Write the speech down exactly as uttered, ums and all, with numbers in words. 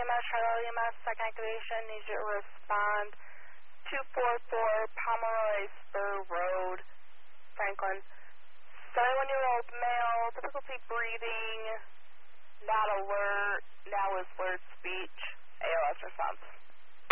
M S, Charlotte E M S, second activation, needs you to respond. two four four Pomeroy Spur Road, Franklin. seventy-one-year-old male, difficulty breathing, not alert, now is slurred speech, A L S response.